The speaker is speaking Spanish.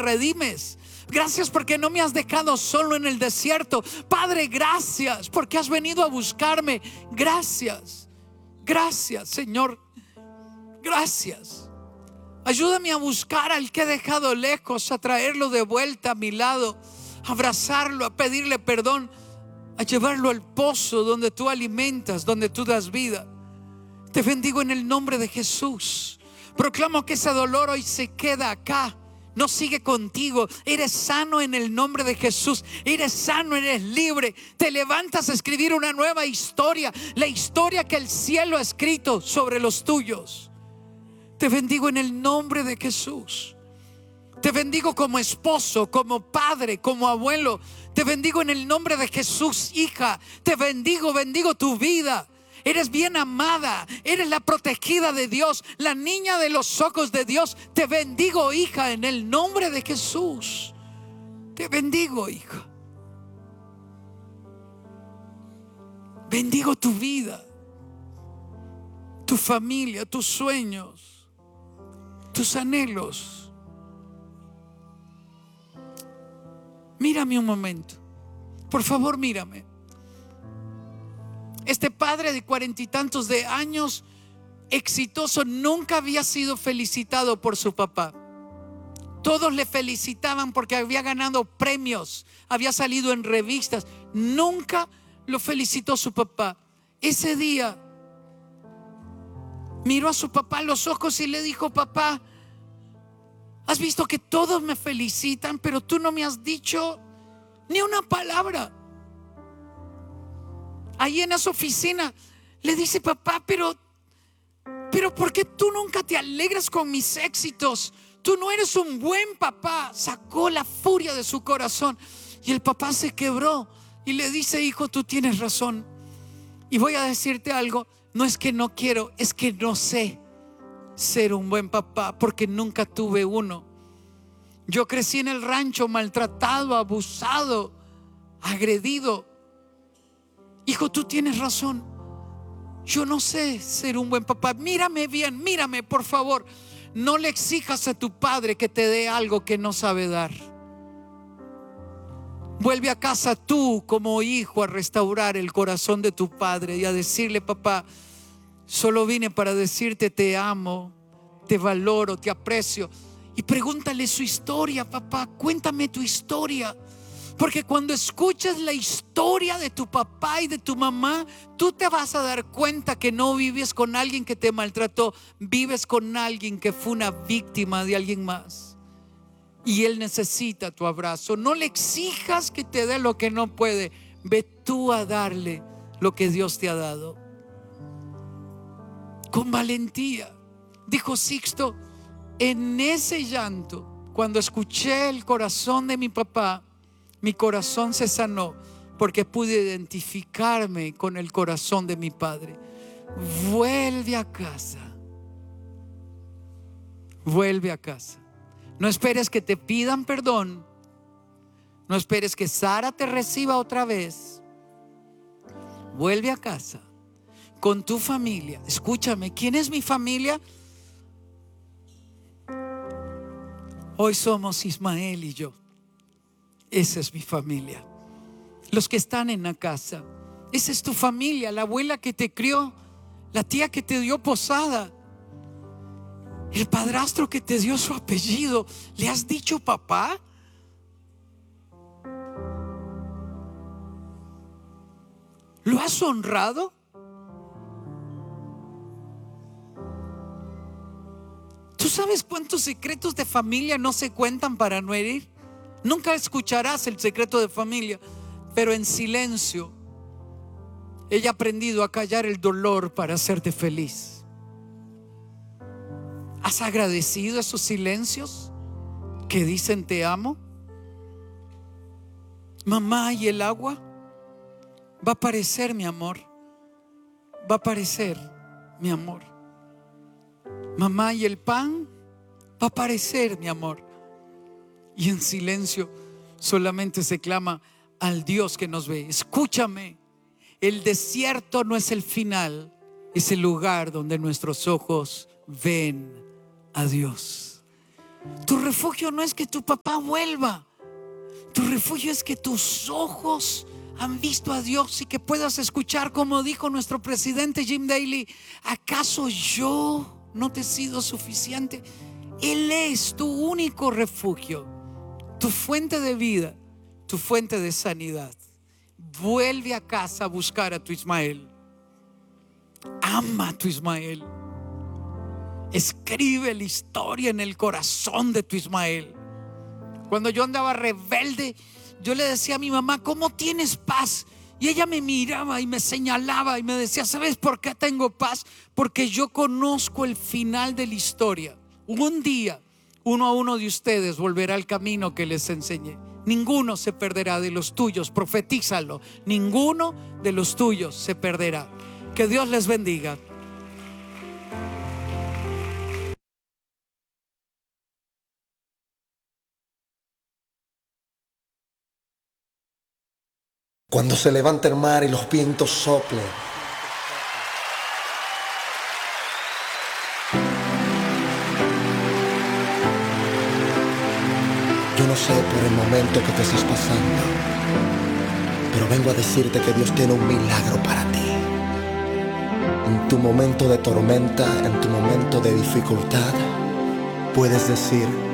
redimes. Gracias porque no me has dejado solo en el desierto. Padre, gracias porque has venido a buscarme. Gracias, gracias, Señor. Gracias. Ayúdame a buscar al que he dejado lejos, a traerlo de vuelta a mi lado, a abrazarlo, a pedirle perdón, a llevarlo al pozo donde tú alimentas, donde tú das vida. Te bendigo en el nombre de Jesús. Proclamo que ese dolor hoy se queda acá, no sigue contigo. Eres sano en el nombre de Jesús. Eres sano, eres libre. Te levantas a escribir una nueva historia, la historia que el cielo ha escrito sobre los tuyos. Te bendigo en el nombre de Jesús. Te bendigo como esposo, como padre, como abuelo. Te bendigo en el nombre de Jesús, hija. Te bendigo, bendigo tu vida. Eres bien amada, eres la protegida de Dios, la niña de los ojos de Dios. Te bendigo, hija, en el nombre de Jesús. Te bendigo, hija. Bendigo tu vida, tu familia, tus sueños, tus anhelos. Mírame un momento, por favor, mírame. Este padre de 40 y tantos de años, exitoso, nunca había sido felicitado por su papá. Todos le felicitaban porque había ganado premios, había salido en revistas. Nunca lo felicitó su papá. Ese día miró a su papá a los ojos y le dijo: papá, has visto que todos me felicitan, pero tú no me has dicho ni una palabra. Ahí en esa oficina le dice: papá, pero ¿por qué tú nunca te alegras con mis éxitos? Tú no eres un buen papá. Sacó la furia de su corazón y el papá se quebró y le dice: hijo, tú tienes razón. Y voy a decirte algo, no es que no quiero, es que no sé ser un buen papá porque nunca tuve uno. Yo crecí en el rancho maltratado, abusado, agredido. Hijo, tú tienes razón. Yo no sé ser un buen papá. Mírame bien, mírame por favor. No le exijas a tu padre que te dé algo que no sabe dar. Vuelve a casa tú como hijo a restaurar el corazón de tu padre y a decirle: papá, solo vine para decirte te amo, te valoro, te aprecio. Y pregúntale su historia: papá, cuéntame tu historia. Porque cuando escuches la historia de tu papá y de tu mamá, tú te vas a dar cuenta que no vives con alguien que te maltrató, vives con alguien que fue una víctima de alguien más. Y él necesita tu abrazo. No le exijas que te dé lo que no puede. Ve tú a darle lo que Dios te ha dado. Con valentía. Dijo Sixto: en ese llanto, cuando escuché el corazón de mi papá, mi corazón se sanó porque pude identificarme con el corazón de mi padre. Vuelve a casa. Vuelve a casa. No esperes que te pidan perdón. No esperes que Sara te reciba otra vez. Vuelve a casa con tu familia. Escúchame, ¿quién es mi familia? Hoy somos Ismael y yo. Esa es mi familia. Los que están en la casa, esa es tu familia. La abuela que te crió, la tía que te dio posada, el padrastro que te dio su apellido. ¿Le has dicho papá? ¿Lo has honrado? ¿Tú sabes cuántos secretos de familia no se cuentan para no herir? Nunca escucharás el secreto de familia, pero en silencio ella ha aprendido a callar el dolor para hacerte feliz. ¿Has agradecido esos silencios que dicen te amo? Mamá, ¿y el agua? Va a aparecer, mi amor. Va a aparecer, mi amor. Mamá, ¿y el pan? Va a aparecer, mi amor. Y en silencio solamente se clama al Dios que nos ve. Escúchame, el desierto no es el final, es el lugar donde nuestros ojos ven a Dios. Tu refugio no es que tu papá vuelva. Tu refugio es que tus ojos han visto a Dios y que puedas escuchar como dijo nuestro presidente Jim Daly: ¿acaso yo no te he sido suficiente? Él es tu único refugio, tu fuente de vida, tu fuente de sanidad. Vuelve a casa a buscar a tu Ismael. Ama a tu Ismael. Escribe la historia en el corazón de tu Ismael. Cuando yo andaba rebelde, yo le decía a mi mamá: ¿cómo tienes paz? Y ella me miraba y me señalaba y me decía: ¿sabes por qué tengo paz? Porque yo conozco el final de la historia. Un día, uno a uno de ustedes volverá al camino que les enseñé. Ninguno se perderá de los tuyos, profetízalo. Ninguno de los tuyos se perderá. Que Dios les bendiga. Cuando se levanta el mar y los vientos soplen, yo no sé por el momento que te estás pasando, pero vengo a decirte que Dios tiene un milagro para ti. En tu momento de tormenta, en tu momento de dificultad, puedes decir: